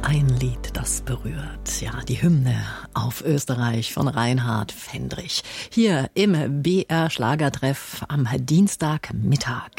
ein Lied, das berührt. Ja, die Hymne auf Österreich von Reinhard Fendrich. Hier im BR Schlagertreff am Dienstagmittag.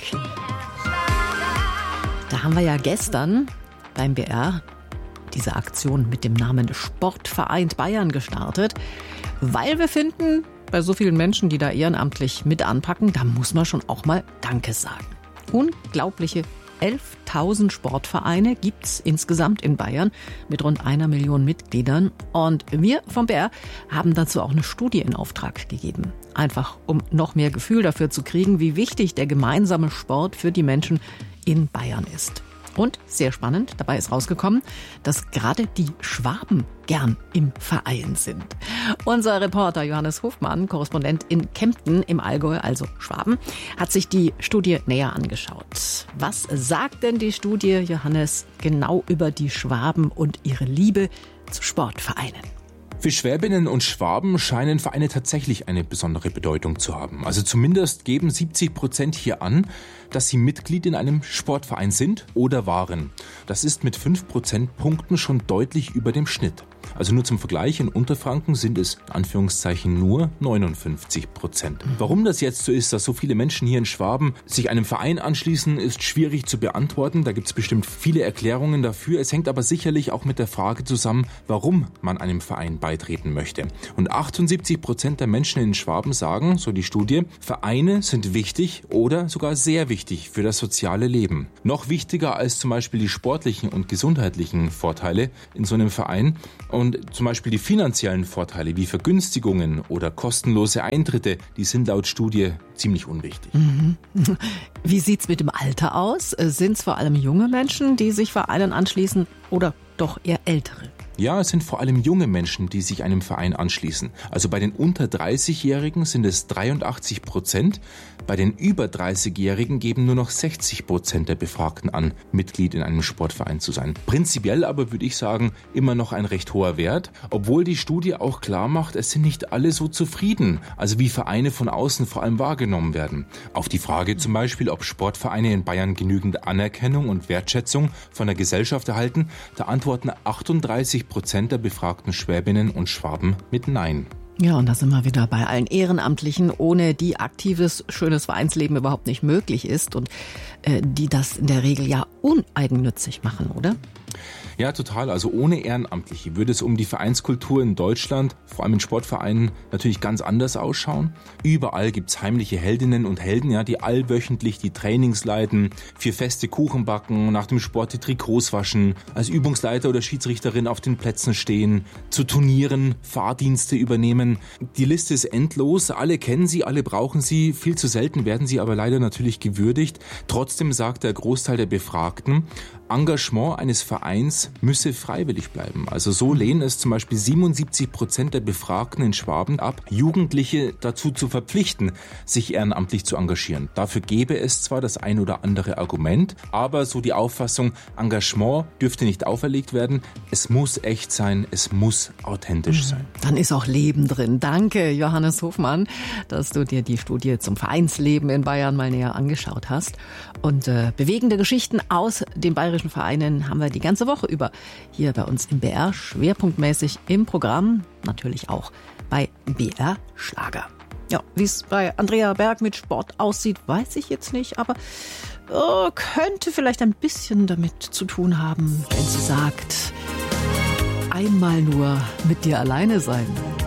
Da haben wir ja gestern beim BR diese Aktion mit dem Namen Sportverein Bayern gestartet, weil wir finden, bei so vielen Menschen, die da ehrenamtlich mit anpacken, da muss man schon auch mal Danke sagen. Unglaubliche 11.000 Sportvereine gibt's insgesamt in Bayern mit rund 1 Million Mitgliedern. Und wir vom BR haben dazu auch eine Studie in Auftrag gegeben. Einfach, um noch mehr Gefühl dafür zu kriegen, wie wichtig der gemeinsame Sport für die Menschen in Bayern ist. Und sehr spannend, dabei ist rausgekommen, dass gerade die Schwaben gern im Verein sind. Unser Reporter Johannes Hofmann, Korrespondent in Kempten im Allgäu, also Schwaben, hat sich die Studie näher angeschaut. Was sagt denn die Studie, Johannes, genau über die Schwaben und ihre Liebe zu Sportvereinen? Für Schwäbinnen und Schwaben scheinen Vereine tatsächlich eine besondere Bedeutung zu haben. Also zumindest geben 70% hier an, dass sie Mitglied in einem Sportverein sind oder waren. Das ist mit 5 Prozentpunkten schon deutlich über dem Schnitt. Also nur zum Vergleich, in Unterfranken sind es in Anführungszeichen nur 59%. Warum das jetzt so ist, dass so viele Menschen hier in Schwaben sich einem Verein anschließen, ist schwierig zu beantworten. Da gibt es bestimmt viele Erklärungen dafür. Es hängt aber sicherlich auch mit der Frage zusammen, warum man einem Verein beitreten möchte. Und 78% der Menschen in Schwaben sagen, so die Studie, Vereine sind wichtig oder sogar sehr wichtig für das soziale Leben. Noch wichtiger als zum Beispiel die sportlichen und gesundheitlichen Vorteile in so einem Verein und zum Beispiel die finanziellen Vorteile wie Vergünstigungen oder kostenlose Eintritte, die sind laut Studie ziemlich unwichtig. Wie sieht's mit dem Alter aus? Sind es vor allem junge Menschen, die sich Vereinen anschließen oder doch eher ältere? Ja, es sind vor allem junge Menschen, die sich einem Verein anschließen. Also bei den unter 30-Jährigen sind es 83%. Bei den über 30-Jährigen geben nur noch 60% der Befragten an, Mitglied in einem Sportverein zu sein. Prinzipiell aber würde ich sagen, immer noch ein recht hoher Wert, obwohl die Studie auch klar macht, es sind nicht alle so zufrieden, also wie Vereine von außen vor allem wahrgenommen werden. Auf die Frage zum Beispiel, ob Sportvereine in Bayern genügend Anerkennung und Wertschätzung von der Gesellschaft erhalten, da antworten 38% der befragten Schwäbinnen und Schwaben mit Nein. Ja, und da sind wir wieder bei allen Ehrenamtlichen, ohne die aktives, schönes Vereinsleben überhaupt nicht möglich ist und die das in der Regel ja uneigennützig machen, oder? Ja, total. Also ohne Ehrenamtliche würde es um die Vereinskultur in Deutschland, vor allem in Sportvereinen, natürlich ganz anders ausschauen. Überall gibt's heimliche Heldinnen und Helden, ja, die allwöchentlich die Trainings leiten, 4 Feste Kuchen backen, nach dem Sport die Trikots waschen, als Übungsleiter oder Schiedsrichterin auf den Plätzen stehen, zu Turnieren Fahrdienste übernehmen. Die Liste ist endlos. Alle kennen sie, alle brauchen sie. Viel zu selten werden sie aber leider natürlich gewürdigt. Trotzdem sagt der Großteil der Befragten, Engagement eines Vereins müsse freiwillig bleiben. Also so lehnen es zum Beispiel 77% der Befragten in Schwaben ab, Jugendliche dazu zu verpflichten, sich ehrenamtlich zu engagieren. Dafür gäbe es zwar das ein oder andere Argument, aber so die Auffassung, Engagement dürfte nicht auferlegt werden. Es muss echt sein, es muss authentisch sein. Dann ist auch Leben drin. Danke, Johannes Hofmann, dass du dir die Studie zum Vereinsleben in Bayern mal näher angeschaut hast. Und bewegende Geschichten aus den bayerischen Vereinen haben wir die ganze Woche über hier bei uns im BR, schwerpunktmäßig im Programm, natürlich auch bei BR Schlager. Ja, wie es bei Andrea Berg mit Sport aussieht, weiß ich jetzt nicht, aber könnte vielleicht ein bisschen damit zu tun haben, wenn sie sagt, einmal nur mit dir alleine sein.